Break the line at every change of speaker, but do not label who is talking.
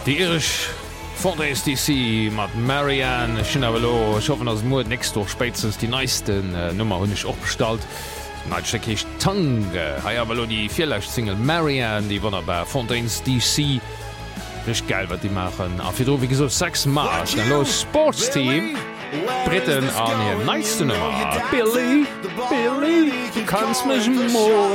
Die Irisch von der SDC mat Marianne Chinavelo schaffen ass Mo nächst doch spätestens die neisten Nummer hunnech opstalt. Nechekich Tange haier die Vierlegcht Single Marianne, die wann bei Fontaines DC rich geil wat die machen. A fir wie so 6 Mars los Sportsteam Briten an hier neiste Nummer. Billy, du kannst mich mo